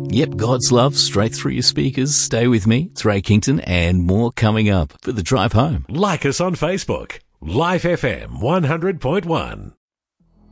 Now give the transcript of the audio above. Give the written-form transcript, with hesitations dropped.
Yep, God's love straight through your speakers. Stay with me. It's Ray Kington and more coming up for the drive home. Like us on Facebook. Life FM 100.1.